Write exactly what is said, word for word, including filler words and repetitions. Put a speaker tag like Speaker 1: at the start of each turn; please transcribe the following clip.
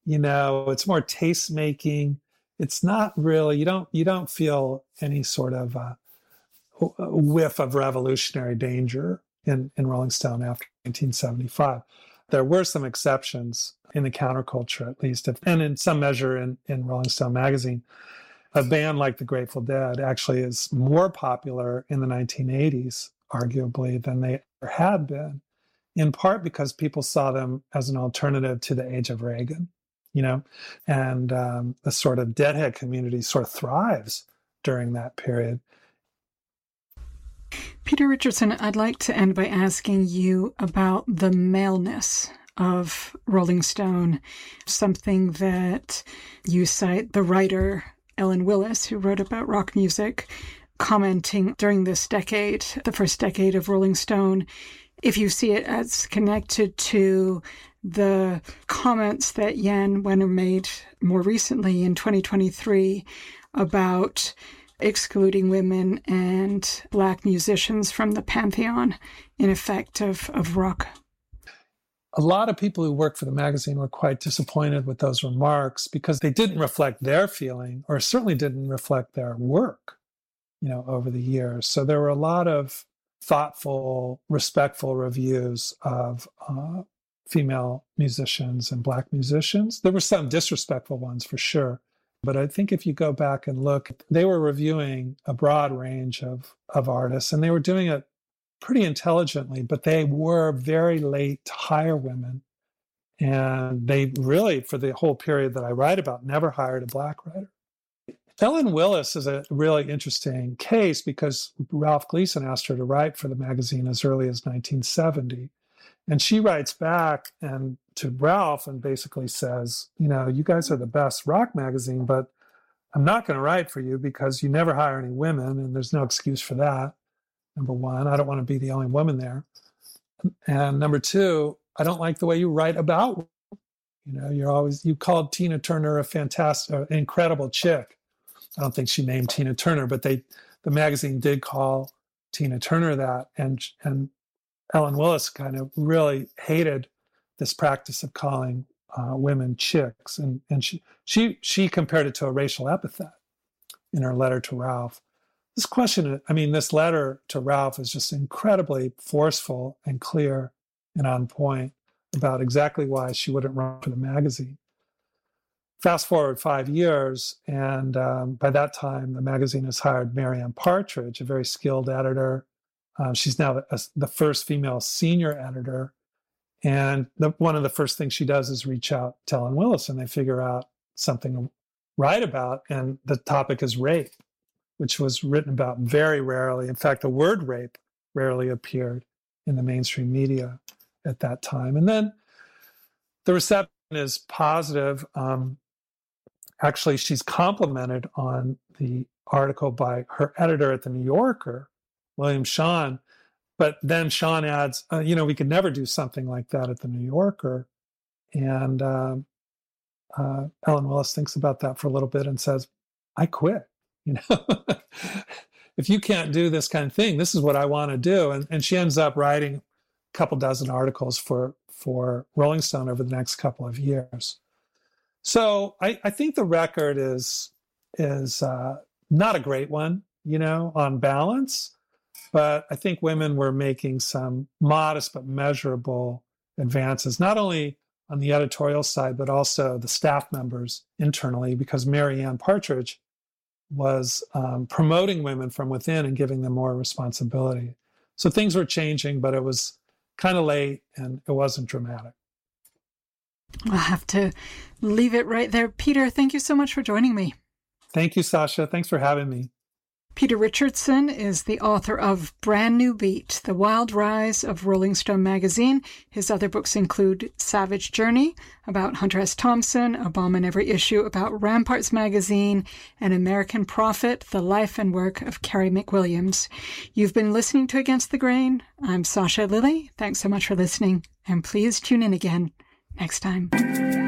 Speaker 1: You know, it's more taste making. It's not really, you don't, you don't feel any sort of uh, whiff of revolutionary danger in, in Rolling Stone after nineteen seventy-five. There were some exceptions in the counterculture, at least, and in some measure in, in Rolling Stone magazine. A band like the Grateful Dead actually is more popular in the nineteen eighties, arguably, than they ever had been, in part because people saw them as an alternative to the age of Reagan, you know, and um, the sort of Deadhead community sort of thrives during that period.
Speaker 2: Peter Richardson, I'd like to end by asking you about the maleness of Rolling Stone, something that you cite the writer Ellen Willis, who wrote about rock music, commenting during this decade, the first decade of Rolling Stone, if you see it as connected to the comments that Jan Wenner made more recently in twenty twenty-three about excluding women and Black musicians from the pantheon, in effect, of, of rock.
Speaker 1: A lot of people who worked for the magazine were quite disappointed with those remarks because they didn't reflect their feeling, or certainly didn't reflect their work, you know, over the years. So there were a lot of thoughtful, respectful reviews of uh, female musicians and Black musicians. There were some disrespectful ones for sure. But I think if you go back and look, they were reviewing a broad range of, of artists, and they were doing it pretty intelligently, but they were very late to hire women. And they really, for the whole period that I write about, never hired a Black writer. Ellen Willis is a really interesting case because Ralph Gleason asked her to write for the magazine as early as nineteen seventy. And she writes back and to Ralph and basically says, you know, you guys are the best rock magazine, but I'm not going to write for you because you never hire any women, and there's no excuse for that. Number one, I don't want to be the only woman there. And number two, I don't like the way you write about women. You know, you're always, you called Tina Turner a fantastic, uh, incredible chick. I don't think she named Tina Turner, but they, the magazine did call Tina Turner that. And, and Ellen Willis kind of really hated this practice of calling uh, women chicks. And, and she, she, she compared it to a racial epithet in her letter to Ralph. This question, I mean, this letter to Ralph is just incredibly forceful and clear and on point about exactly why she wouldn't run for the magazine. Fast forward five years, and um, by that time, the magazine has hired Marianne Partridge, a very skilled editor. Uh, she's now the, the first female senior editor. And the, one of the first things she does is reach out to Ellen Willis, and they figure out something to write about. And the topic is rape, which was written about very rarely. In fact, the word rape rarely appeared in the mainstream media at that time. And then the reception is positive. Um, actually, she's complimented on the article by her editor at the New Yorker, William Shawn. But then Shawn adds, uh, you know, we could never do something like that at the New Yorker. And um, uh, Ellen Willis thinks about that for a little bit and says, I quit. You know, if you can't do this kind of thing, this is what I want to do. And, and she ends up writing a couple dozen articles for, for Rolling Stone over the next couple of years. So I, I think the record is, is uh, not a great one, you know, on balance. But I think women were making some modest but measurable advances, not only on the editorial side, but also the staff members internally, because Marianne Partridge was um, promoting women from within and giving them more responsibility. So things were changing, but it was kind of late and it wasn't dramatic.
Speaker 2: I'll have to leave it right there. Peter, thank you so much for joining me.
Speaker 1: Thank you, Sasha. Thanks for having me.
Speaker 2: Peter Richardson is the author of Brand New Beat, The Wild Rise of Rolling Stone magazine. His other books include Savage Journey, about Hunter S. Thompson, A Bomb in Every Issue, about Ramparts magazine, and American Prophet, The Life and Work of Carrie McWilliams. You've been listening to Against the Grain. I'm Sasha Lilley. Thanks so much for listening, and please tune in again next time.